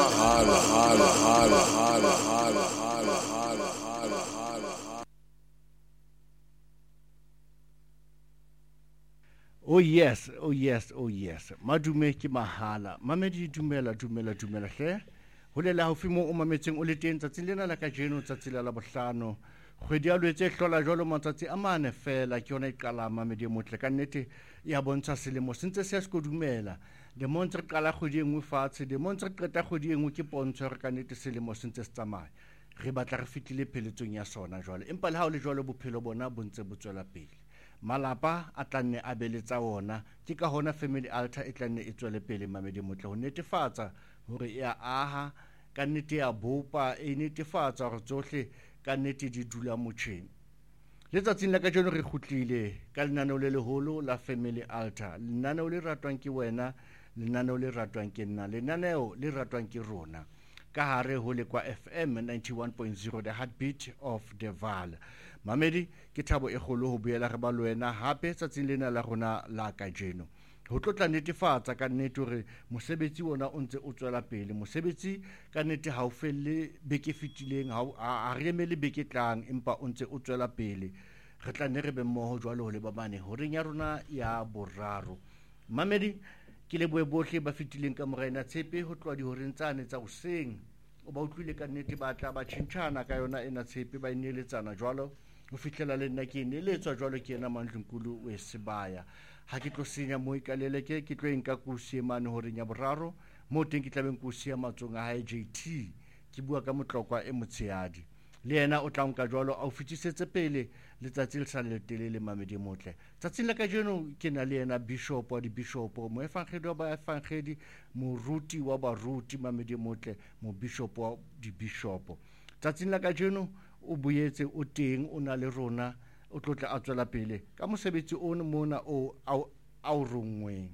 Oh yes, oh yes, oh yes. Madume ke mahala. Mamedi dumela hle. Holela haufi mo o mametseng o le teng tsatsing lena la kajeno tsatsi la bohlano. Kgwedi ya Lwetse hlola jwalo matsatsi a mane fela ke yona e qala Mamedi motle ka nnete ya bontsha selemo sentse se se dumela. De montre qala kgwedi engwe fatshe, de montre qeta kgwedi engwe ke pontsho re ka nnete selemo sentse se tsamaya. Re batla re fitile pheletsong ya sona jwale. Empa le ha o le jwalo bophelo bona bontse bo tswela pele. Malapa a tlanne a beletsa ona ke ka hona family altar e tlanne e tswele pele Mamedi motle ho netefatsa hore e aha ka nnete ya bopa e netefatsa hore tsohle ka nnete di dula motjheng. Letsatsing la kajeno re kgutlile ka lenaneo le leholo la family altar, lenaneo le ratwang ke wena, lenaneo le ratwang ke nna, lenaneo le ratwang ke rona ka hare ho le kwa FM 91.0 the heartbeat of the Vaal. Mamedi ke thabo e kgolo ho boela re ba le wena hape tsatsing lena la rona la kajeno ho tlotla netefatsa ka nnete hore mosebetsi ona o ntse o tswela pele, mosebetsi ka nnete ha o felle beke fitileng ha re emele beke tlang empa o ntse o tswela pele. Re tla nne re be mmoho jwalo ho le ba bane ho reng ya rona ya boraro. Mamedi ke le bohle ba fitileng ka morena tshepe ho tloha dihoreng tsane tsa hoseng o ba utlwile ka nnete ba tla ba tjhentjhana ka yona ena tshepe ba ineletsana jwalo ho fihlela le nna ke ineletswa jwalo ke ena Mandlunkulu we Sebaya. Ha ke tlo senya mo ikalele ke tlo enka kusi e mane hore nya boraro mo teng ke tlabeng kusi ya matsong a hae JT ke bua ka motlokwa e motshehadi le yena o tla nka jwalo a o fitisetse pele letsatsi le sa le telele Mamedi motle. Tsatsing la kajeno ke na le yena bishop wa di-bishop, moefangedi wa baefangedi, moruti wa baruti Mamedi motle, mo bishop wa di-bishop. Tsatsing la kajeno o boetse o teng o na le rona o tlotla a tswela pele ka mosebetsi o mona o au rongweng.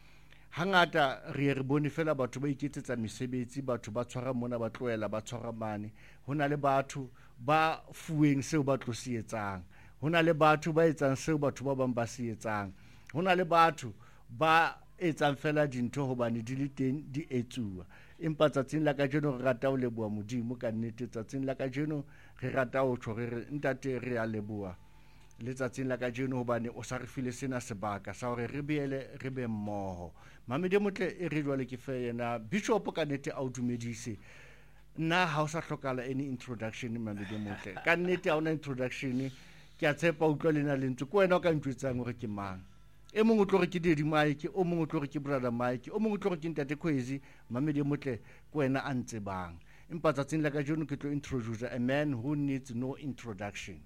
Hangata re bone fela batho ba iketsetsa mesebetsi, batho ba tshwara mona ba tloela ba tshwara mane. Hona le batho ba fuweng seo ba tlo se etsang, hona le batho ba etsang seo batho ba bang ba se etsang, hona le batho ba etsang fela dintho hobane di le teng di etsuwa. Empa tsatsing la kajeno re rata ho leboha Modimo ka nnete, tsatsing la kajeno re rata ho tjho re ntate re a leboha letsatsing la kajeno hobane o sa re file sena sebaka sa hore re beele re be mmoho. Mamedi motle e re jwale ke fe yena bishop ka nnete a o dumedise. Nna ha o sa hlokala any introduction Mamedi motle, ka nnete ha ona introduction, ke a tshepa utlwa lena lentswe ke wena o ka ntjwetsang hore ke mang. E mong o tlo re ke Daddy Mike, o mong o tlo re ke Brother Mike, o mong o tlo re ke Ntate Khwezi. Mamedi motle ke wena a ntsebang. Empa tsatsing la kajeno ke tlo introduce a man who needs no introduction.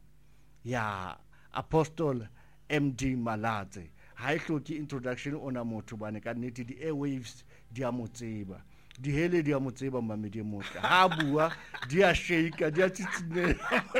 Ya Apostle MD Malatse ha e hloke introduction ona motho bane ka nnete di airwaves di a motseba, di hele di a motseba Mamedi motle, ha bua di a shake di a tsitsinela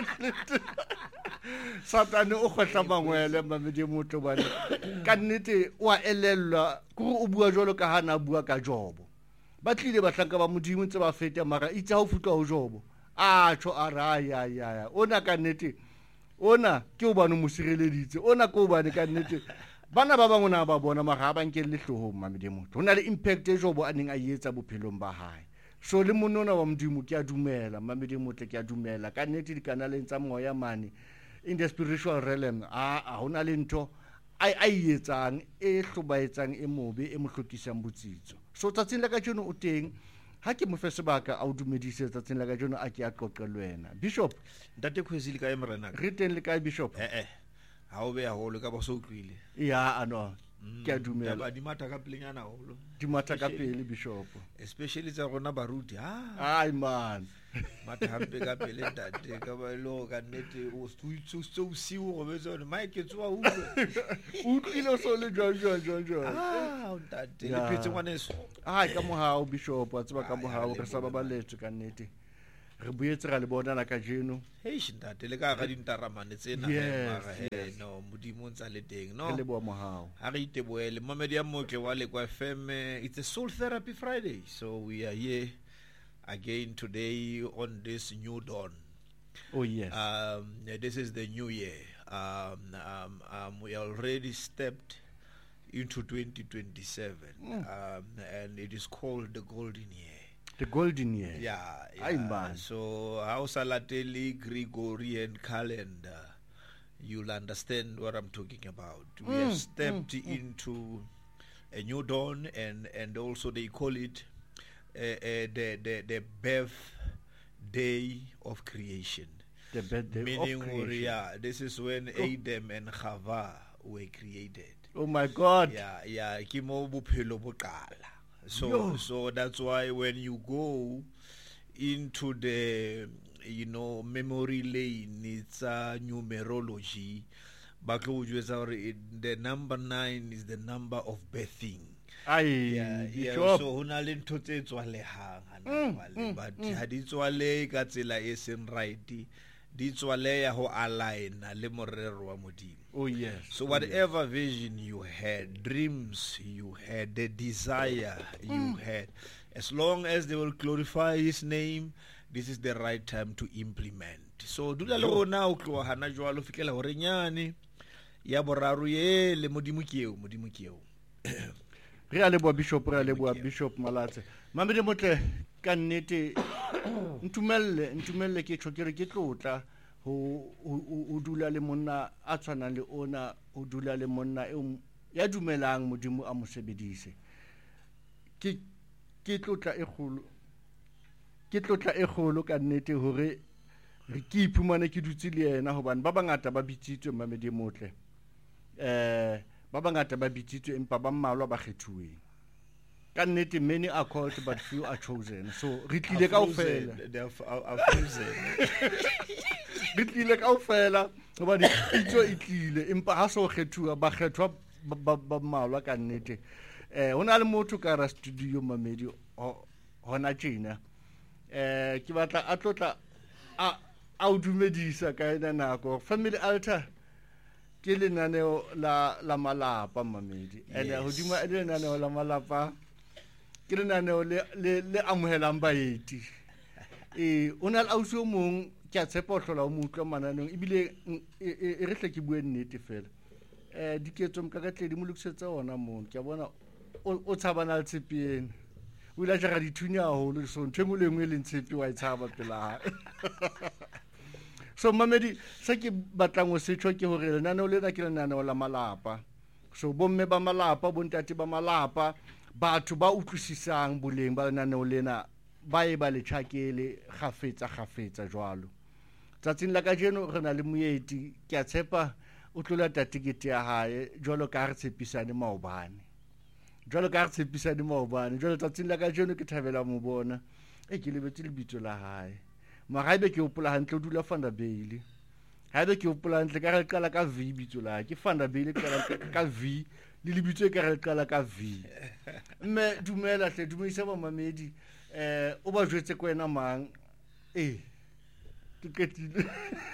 Satane o kgwehla mangwele Mamedi motle bane ka nnete wa elellwa kore o bua jwalo ka hana bua ka Jobo. Ba tlile ba hlanka ba Modimo ntse ba feta mara itse ha o futwa ho Jobo a tjho a ra ya ona ka nnete ona ke o bana mo sireleditse, ona ke o bana ka nnete bana ba bangwe na ba bona mara ha ba nkelle hlohong Mamedi motle. Hona le impact e Jobo a neng a etsa bophelong ba hae. So le monona wa Modimo ke a dumela Mamedi motle, ke a dumela ka nnete dikanaleng tsa moya mane in the spiritual realm hona le ntho a etsang e hlobaetsang e mobe e mo hlokisang botsitso. So tsatsing la kajeno o teng ha ke mo fe sebaka a o dumedise tsatsing la kajeno a ke a qoqe le wena Bishop. Ntate Khwezi le kae morena? Re teng le kae Bishop? Ha o be haholo ka ba so utlwile. Ya ano ke a dumela ba di mata ka pelenyana haholo, di mata ka pele Bishop, especially tsa rona baruti. ai man mata hampe ka pele ntate ka ba lo ka nnete o so siu go betsa ne mai ke tswa ho utlwile so le jwang ntate le phetse ngwaneso ka mohao Bishop a tseba ka mohao re sa babaletse ka nnete re boetse ra le bona la kajeno ntate le ka ga dintaramane tsena mara no Modimo ntsa le teng no le bo mohao ha re iteboele Mamedi ya motle wa le kwa FM. It's a Soul Therapy Friday, so we are here again today on this new dawn. Oh yes. This is the new year. We already stepped into 2027, and it is called the golden year. The golden year. Yeah, Aye, man. So how Salateli Gregorian calendar, you'll understand what I'm talking about. We have stepped into a new dawn, and also they call it the birthday of creation. The birthday Meaning, of creation. yeah, this is when Adam and Chava were created. Oh my God. Yeah, ke mo bophelo bo qala. Yo. So that's why when you go into the memory lane, it's numerology. But the number 9 is the number of birthing. Aye, Yeah, Bishop. so ho na le ntho tse tswalehang hana jwale, but ha di tswale ka tsela e seng right, di tswaleya ho align le morero wa Modimo. Oh yes. So whatever vision you had, dreams you had, the desire you had, as long as they will glorify His name, this is the right time to implement. So dula le rona o tloha hana jwalo fikela hore nyane ya boraro ye le Modimo keo. Re a leboha Bishop, re a leboha Bishop Malatse. Mamedi motle ka nnete ntumelle ke tshokere ke tlotla ho dula le monna a tshwanang le ona, ho dula le monna ya dumelang Modimo a mo sebedise. Ke tlotla e kgolo ka nnete hore re ke iphumane ke dutse le yena hobane ba bangata ba bitsitswe Mamedi motle. Ba bangata ba bitsitswe empa ba mmalwa ba kgethuweng. Ka nnete many are called but few are chosen. So re tlile kaofela. Re tlile kaofela hobane itso e tlile empa ha so kgethuwa ba kgethwa ba mmalwa ka nnete. Hona le motho ka ra studio Mamedi hona tjena. Ke batla a tlotla a o dumedisa ka ena nako. Family altar ke lenaneo la malapa Mamedi, and hodima le lenaneo la malapa ke lenaneo le amohelang baeti. O na le ausi o mong ke a tshepa o hlola o mo utlwa mananeng ebile e re hle ke bue nnete fela. Diketso mkakatledi mo lokisetsa ona mo ke a bona o tshabana le tshepieng. O ile a jara dithunya haholo, so ntho engwe le engwe le ntshepi wa e tshaba pela. So Mamedi, se ke batlang ho se tjho ke hore lenaneo lena ke lenaneo la malapa. So bomme ba malapa, bontate ba malapa, batho ba utlwisisang boleng ba lenaneo lena ba e ba le tjhakele kgafetsa jwalo. Tsatsing la kajeno re na le moeti, ke a tshepa o tlola tikete ya hae jwalo ka re tshepisane maobane. Jwalo tsatsing la kajeno ke thabela mo bona. Ke lebetse lebitso la hae. Magabe ke opola hantle o dula Vanderbijl. Haebe ke opola hantle ka re qala ka V bitso la ke Vanderbijl ka V le lebitso ka re qala ka V. Mme dumela hle dumisa ba Mamedi o ba jwetse ko ena mang ke ketile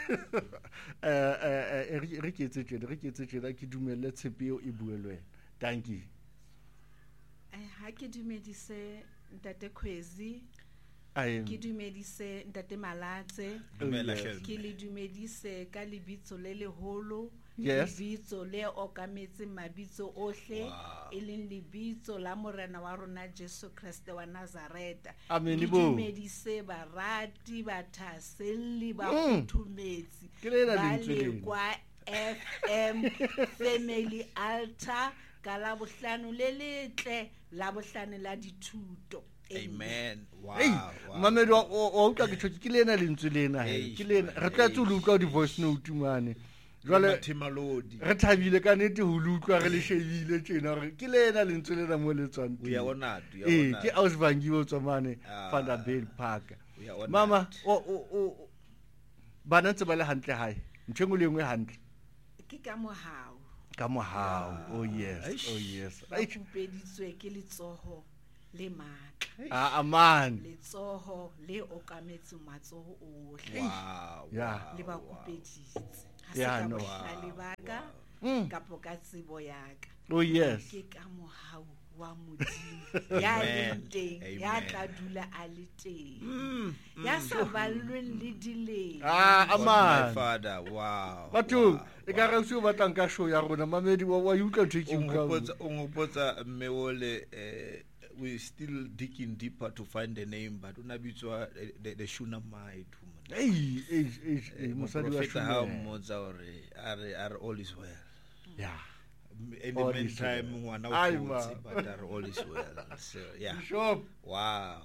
re ke etse tjena ke dumelle tshepeo e buelwe. Thank you. Ha ke dumedise Ntate Khwezi, ke dumedise Ntate Malatse, ke le dumedise ka lebitso le leholo, lebitso le okametse mabitso ohle, e leng lebitso la morena wa rona Jesu Kriste wa Nazareta. Amen. Ke dumedise barati ba thaseli ba futhumetsi ba le kwa FM Family Altar ka la bohlano le letle la bohlano la dithuto. Amen. Wow. Mamedi o utlwa ke tjho ke lena lentswe lena ke lena re tla tse lo utlwa di voice note mane jwale re thabile ka nete ho lo utlwa re le shebile tjena re ke lena lentswe lena mo le tswang ya bona ke Ausbangiwe tswa mane Vanderbijl Park. Mama o bana ntse ba le hantle hae ntho engwe le engwe hantle ke ka mohao oh yes ba kupeditswe ke letsoho le matla aman letsoho le okametse matsoho ohle le ba kupeditse ha se ka bohlale baka kapo ka tsebo yaka ke ka mohao wa Modimo ya le teng ya tla dula a le teng ya sa ballweng le dileng aman my father. Wow. Batho e ka re se o batlang ka show ya rona Mamedi wa utlwa ntho e ke o ngopotsa mme ole we're still digging deeper to find the name, but unabitswa the Shunammite woman. Prophet how all is well. Yeah. In the meantime, one out, but all is well. So yeah. Sure. Wow.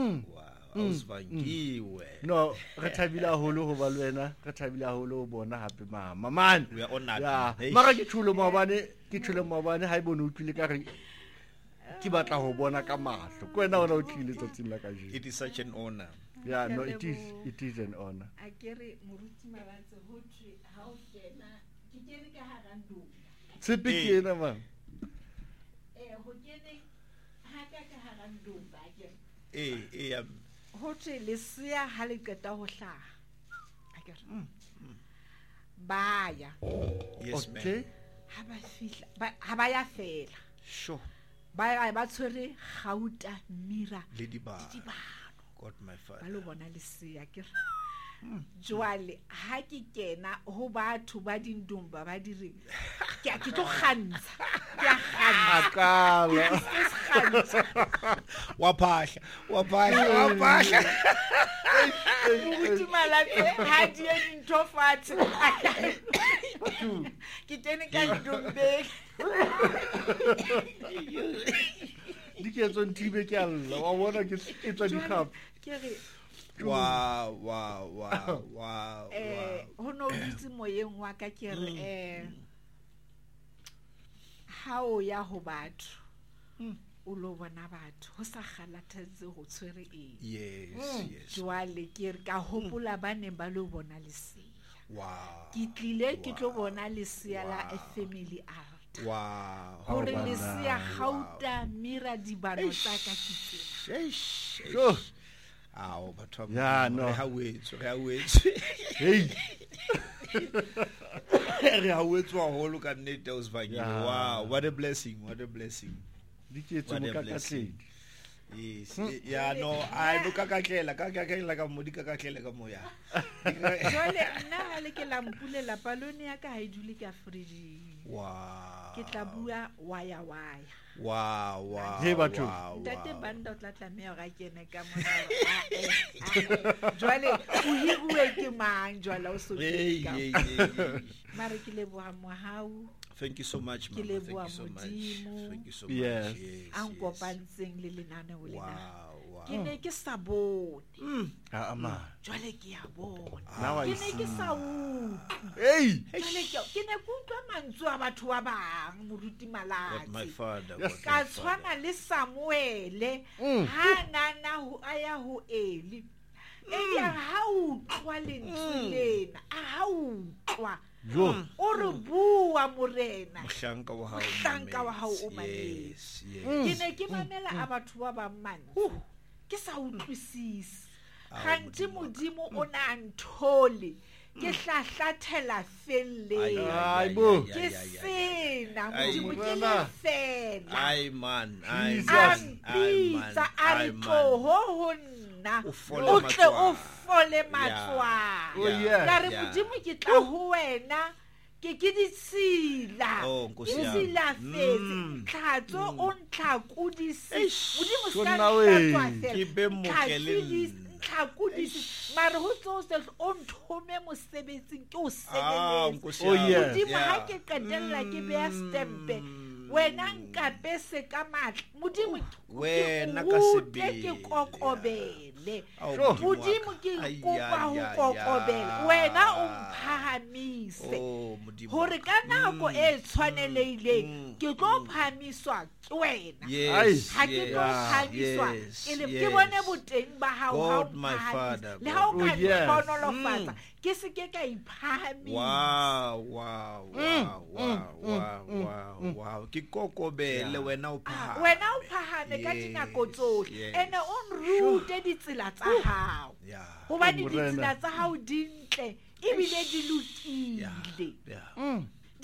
No, re thabila holo ho ba lwena, re thabila holo ho bona hape mama. Man. We are honored. Yeah. Mara ke thulo mabane ha ibone utlile ka re ke batla ho bona ka mahlo. Kwena ona o tlile tsatsing la ka jeno. It is such an honor. Yeah, no, it is an honor. Akere moruti mabatse ho thwe ha o kena ke kene ka hara ndong. Tshepe ke ena man. Ho kene ha ka hara ndong ba ke. Ho thwe lesia ha le qeta ho hlaha. Akere. Baya. Yes, okay. ma'am. Ha ba ya fela. Sure. Ba tshwere gauta mira Lady Bar. God my father. ba lo bona lesia ke jwale ha ke kena ho batho ba dindumba ba dire ke tlo kgantsha ke Akala. Wa phahla. Moruti malape ha di dintho fatshe ke tene ka ndumbe Di ke tsone tibe ke alla. Wa bona ke tswa di khap. ke re Wow. ho no ditse moyeng wa ka ke re ha o ya ho batho o lo bona batho ho sa kgalathatse ho tshwere Yes. jwale ke re ka hopola ba ne ba lo bona lesia Wow. ke tlile ke tlo bona lesia la a family art Wow. hore lesia gauta mira dibano tsa ka ke tsena Sure. But Yeah, no. How wait. Hey. Wow, what a blessing. Di ke tsone ka katledi. Yes. Yeah, no, I look at Kakela ka Modika Kakela ka moya. jwale nna ha le ke la mpulela palone ya ka ha idule ka fridge Wow. ke tla bua waya Wow. Hey, batho. ntate banda o tla tlameha ga kene ka mona jwale o hibuwe ke mang jwala o so Hey. mare ke leboha mohau Thank you so much, Mama. Thank you so much. Yes. ang kopantseng le lenaneo lena Wow. ke ne ke sa bone Ama. jwale ke ya bona Now I ke ne ke see. sa utlwa Hey. jwale ke ne ke utlwa mantswe a batho ba bang moruti God, my malatsi father. Yes. God, ka my father. tshwana le Samuele ha nana ho aya ho Eli Eya ha utlwa lentswe lena ha utlwa Jo. o re bua morena Mohlanka wa hao Mohlanka wa hao o mametse. Yes. ke ne ke mamela a batho ba bang mantswe ke sa utlwisisi ganti modimo o na nthole ke hlahlathela felleng Aibo. ke sena modimo ke Morena. le fela Ai man. ampitsa a re tloho ho nna O fole o tle o matswalo. fole matswalo Oh yeah. ka re modimo ke tla ho wena ke ditshila Oh, Nkosi ke yami. tsila fetse tlhatso o ntlhakudisi modimo se ka Tjona we. hlatswa Ke be mokeleng. ntlhakudisi mare ho tsohle o nthome mosebetsing ke o Nkosi sebeletse Oh, yami. yeah. modimo ha ke qetella ke beya stempe wena nkape se ka matla modimo Wena ke ka rute sebele. ke kokobele Ao, modimo ke Ai, kopa ai, ho ai, kokobela ai. wena o mphahamise Oh, Modimo. hore ka nako e tshwaneleileng ke tlo phahamiswa ke wena Yes. ha ke tlo phahamiswa ke bone boteng ba hao ha o God, my phahamisa. Father, le ha o God. ka Oh, yes. tlhonolofatsa ke se ke ka iphahamisa Wow. Ke kokobele wena o phahame. wena o phahame ka dinako tsohle Yes. ene o nrute ditsela tsa hao Yeah. hobane Morena. ditsela tsa hao di ntle ebile di lokile Yeah.